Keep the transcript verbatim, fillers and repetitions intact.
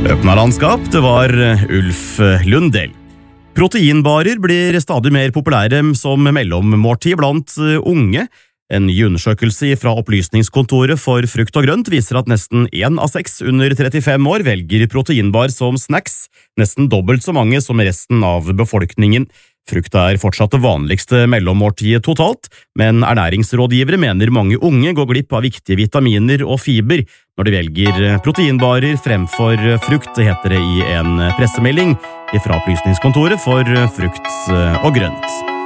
Øpna landskap, det var Ulf Lundell. Proteinbarer blir stadig mer populære som mellommåltid blant unge. En ny undersøkelse fra Opplysningskontoret for frukt og grønt viser at nesten én av seks under trettifem år velger proteinbar som snacks, nesten dobbelt så mange som resten av befolkningen. Frukt er fortsatt det vanligste mellommåltidet totalt, men ernæringsrådgivere mener mange unge går glipp av viktige vitaminer og fiber når de velger proteinbarer fremfor frukt, heter det i en pressemelding fra Opplysningskontoret for frukt og grønt.